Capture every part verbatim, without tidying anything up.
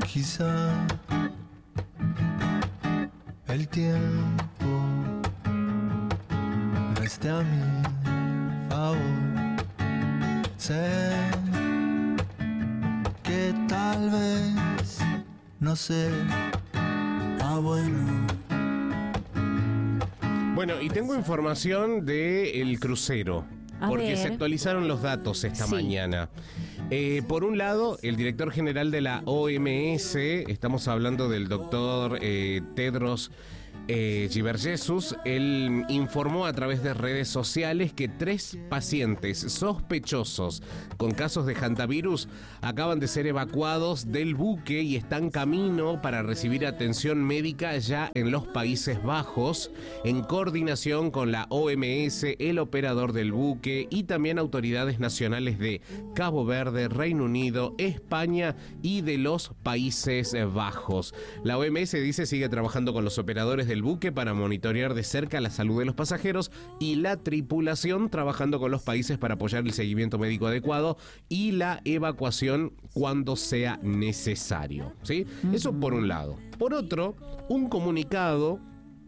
Quizá el tiempo no esté a mi favor. Sé que tal vez no sé. Ah, bueno. Bueno, y tengo información del crucero, A porque ver. se actualizaron los datos esta Sí. mañana. Eh, por un lado, el director general de la O M S, estamos hablando del doctor eh, Tedros eh, Ghebreyesus, él informó a través de redes sociales que tres pacientes sospechosos con casos de hantavirus acaban de ser evacuados del buque y están camino para recibir atención médica ya en los Países Bajos, en coordinación con la O M S, el operador del buque y también autoridades nacionales de Cabo Verde, Reino Unido, España y de los Países Bajos. La O M S dice sigue trabajando con los operadores del buque para monitorear de cerca la salud de los pasajeros y la tripulación, trabajando con los países para apoyar el seguimiento médico adecuado y la evacuación cuando sea necesario, ¿sí? Uh-huh. Eso por un lado. Por otro, un comunicado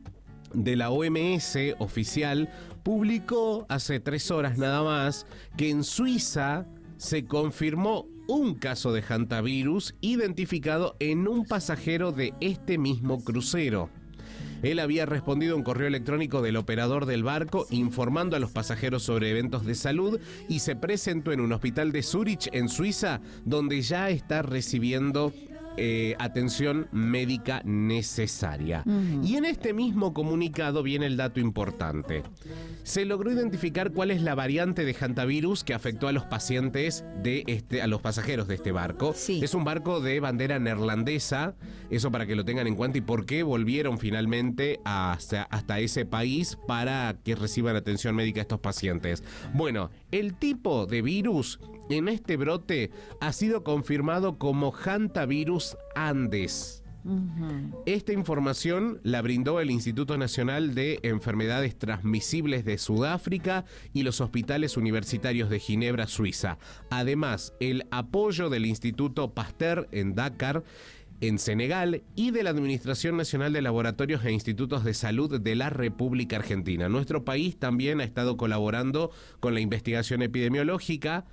de la O M S oficial publicó hace tres horas nada más que en Suiza se confirmó un caso de hantavirus identificado en un pasajero de este mismo crucero. Él había respondido a un correo electrónico del operador del barco informando a los pasajeros sobre eventos de salud y se presentó en un hospital de Zúrich, en Suiza, donde ya está recibiendo eh, atención médica necesaria. Uh-huh. Y en este mismo comunicado viene el dato importante. Se logró identificar cuál es la variante de hantavirus que afectó a los pacientes de este, a los pasajeros de este barco. Sí. Es un barco de bandera neerlandesa, eso para que lo tengan en cuenta y por qué volvieron finalmente hasta, hasta ese país para que reciban atención médica estos pacientes. Bueno, el tipo de virus en este brote ha sido confirmado como hantavirus Andes. Uh-huh. Esta información la brindó el Instituto Nacional de Enfermedades Transmisibles de Sudáfrica y los hospitales universitarios de Ginebra, Suiza. Además, el apoyo del Instituto Pasteur en Dakar, en Senegal, y de la Administración Nacional de Laboratorios e Institutos de Salud de la República Argentina. Nuestro país también ha estado colaborando con la investigación epidemiológica.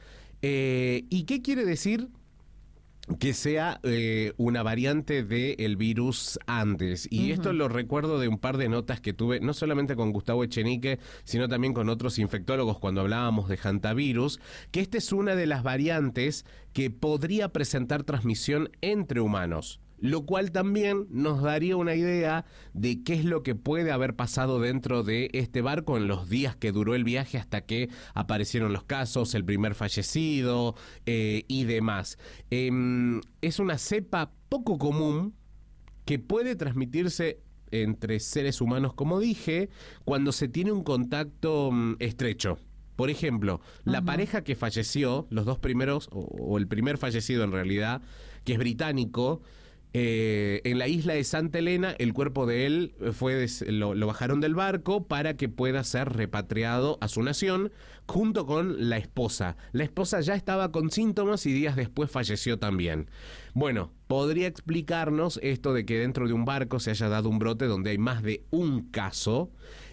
Eh, ¿Y qué quiere decir que sea eh, una variante del virus Andes? Y uh-huh. esto lo recuerdo de un par de notas que tuve, no solamente con Gustavo Echenique, sino también con otros infectólogos cuando hablábamos de hantavirus, que esta es una de las variantes que podría presentar transmisión entre humanos, lo cual también nos daría una idea de qué es lo que puede haber pasado dentro de este barco en los días que duró el viaje hasta que aparecieron los casos, el primer fallecido eh, y demás. Eh, es una cepa poco común que puede transmitirse entre seres humanos, como dije, cuando se tiene un contacto um, estrecho. Por ejemplo, la uh-huh. pareja que falleció, los dos primeros, o, o el primer fallecido en realidad, que es británico, Eh, en la isla de Santa Elena, el cuerpo de él fue des- lo, lo bajaron del barco para que pueda ser repatriado a su nación junto con la esposa. La esposa ya estaba con síntomas y días después falleció también. Bueno, podría explicarnos esto de que dentro de un barco se haya dado un brote donde hay más de un caso,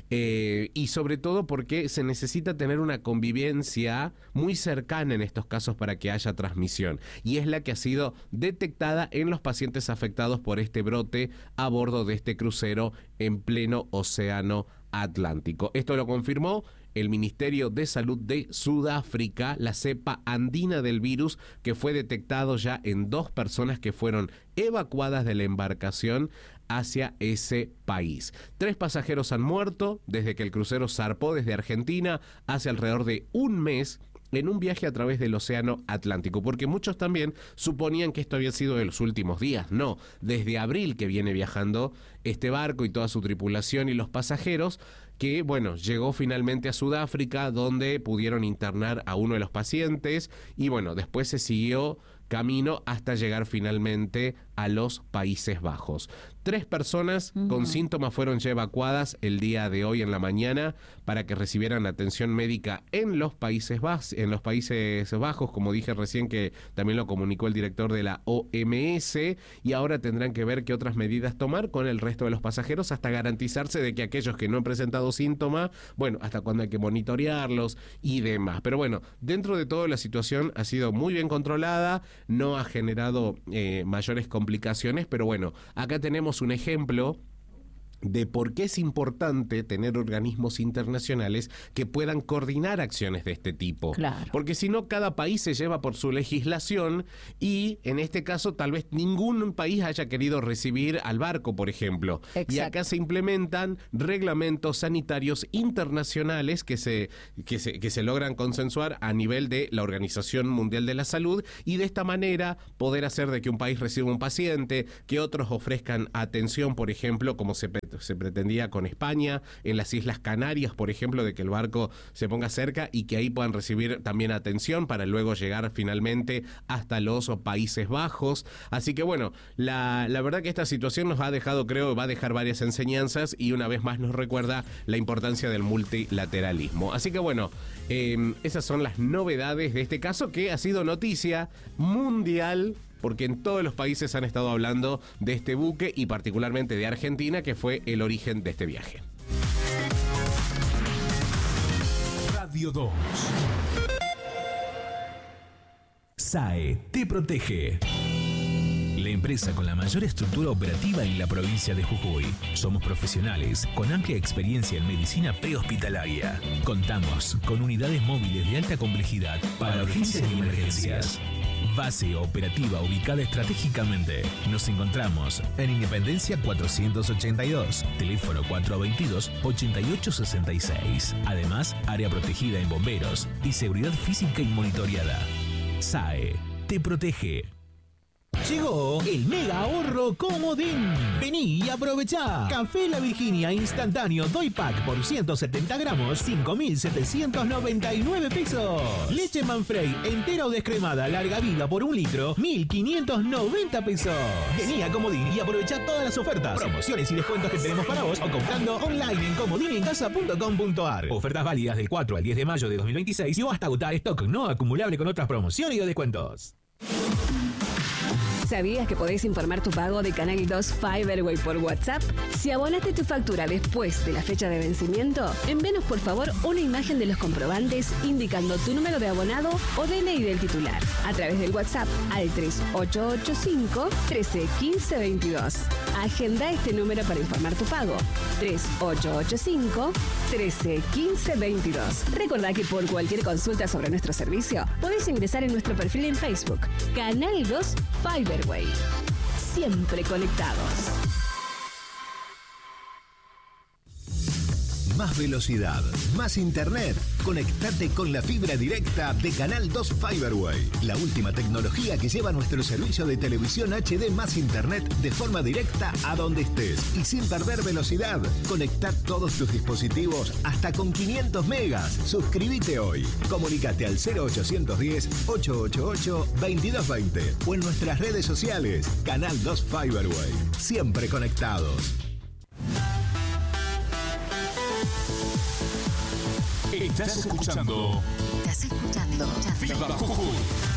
eh, y sobre todo porque se necesita tener una convivencia muy cercana en estos casos para que haya transmisión, y es la que ha sido detectada en los pacientes afectados por este brote a bordo de este crucero en pleno océano Atlántico. Esto lo confirmó el Ministerio de Salud de Sudáfrica, la cepa andina del virus que fue detectado ya en dos personas que fueron evacuadas de la embarcación hacia ese país. Tres pasajeros han muerto desde que el crucero zarpó desde Argentina hace alrededor de un mes en un viaje a través del océano Atlántico, porque muchos también suponían que esto había sido de los últimos días. No, desde abril que viene viajando este barco y toda su tripulación y los pasajeros, que bueno, llegó finalmente a Sudáfrica, donde pudieron internar a uno de los pacientes y bueno, después se siguió camino hasta llegar finalmente a los Países Bajos. Tres personas uh-huh. con síntomas fueron ya evacuadas el día de hoy en la mañana para que recibieran atención médica en los Países Bajos, en los Países Bajos, como dije recién, que también lo comunicó el director de la O M S, y ahora tendrán que ver qué otras medidas tomar con el resto de los pasajeros hasta garantizarse de que aquellos que no han presentado síntomas, bueno, hasta cuándo hay que monitorearlos y demás. Pero bueno, dentro de todo la situación ha sido muy bien controlada, no ha generado eh, mayores complicaciones, pero bueno, acá tenemos un ejemplo de por qué es importante tener organismos internacionales que puedan coordinar acciones de este tipo. Claro. Porque si no, cada país se lleva por su legislación y en este caso tal vez ningún país haya querido recibir al barco, por ejemplo. Exacto. Y acá se implementan reglamentos sanitarios internacionales que se, que se, que se logran consensuar a nivel de la Organización Mundial de la Salud, y de esta manera poder hacer de que un país reciba un paciente, que otros ofrezcan atención, por ejemplo, como se se pretendía con España, en las Islas Canarias, por ejemplo, de que el barco se ponga cerca y que ahí puedan recibir también atención para luego llegar finalmente hasta los Países Bajos. Así que bueno, la, la verdad que esta situación nos ha dejado, creo, va a dejar varias enseñanzas y una vez más nos recuerda la importancia del multilateralismo. Así que bueno, eh, esas son las novedades de este caso que ha sido noticia mundial, porque en todos los países han estado hablando de este buque y particularmente de Argentina, que fue el origen de este viaje. Radio dos. S A E te protege. La empresa con la mayor estructura operativa en la provincia de Jujuy. Somos profesionales con amplia experiencia en medicina prehospitalaria. Contamos con unidades móviles de alta complejidad para urgencias y emergencias. Base operativa ubicada estratégicamente. Nos encontramos en Independencia cuatrocientos ochenta y dos, teléfono cuatro dos dos, ocho ocho seis seis. Además, área protegida en bomberos y seguridad física y monitoreada. S A E te protege. Llegó el mega ahorro Comodín. Vení y aprovechá. Café La Virginia instantáneo Doy Pack por ciento setenta gramos, cinco mil setecientos noventa y nueve pesos. Leche Manfrey entera o descremada larga vida por un litro, mil quinientos noventa pesos. Vení a Comodín y aprovechá todas las ofertas, promociones y descuentos que tenemos para vos o comprando online en comodinencasa punto com punto ar. Ofertas válidas del cuatro al diez de mayo de dos mil veintiséis y o hasta agotar stock no acumulable con otras promociones y descuentos. ¿Sabías que podés informar tu pago de Canal dos Fiberway por WhatsApp? Si abonaste tu factura después de la fecha de vencimiento, envíanos por favor una imagen de los comprobantes indicando tu número de abonado o D N I del titular a través del WhatsApp al tres ocho ocho cinco, uno tres uno cinco, veintidós. Agenda este número para informar tu pago. tres ocho ocho cinco, uno tres uno cinco, veintidós. Recordá que por cualquier consulta sobre nuestro servicio, podés ingresar en nuestro perfil en Facebook, Canal dos Fiberway. Siempre conectados. Más velocidad, más internet. Conectate con la fibra directa de Canal dos Fiberway. La última tecnología que lleva nuestro servicio de televisión H D más internet de forma directa a donde estés y sin perder velocidad. Conecta todos tus dispositivos hasta con quinientos megas. Suscríbete hoy. Comunicate al cero ochocientos diez, ochocientos ochenta y ocho, veintidós veinte o en nuestras redes sociales. Canal dos Fiberway. Siempre conectados. Estás escuchando. Estás escuchando. Viva Jujuy.